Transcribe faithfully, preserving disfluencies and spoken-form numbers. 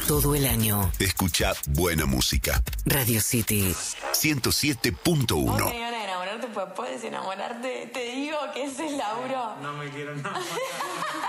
todo el año. Escucha buena música. Radio City ciento siete punto uno. Vos tenías ganas de enamorarte, pues puedes enamorarte. Te digo que ese es el laburo. No me quiero enamorar.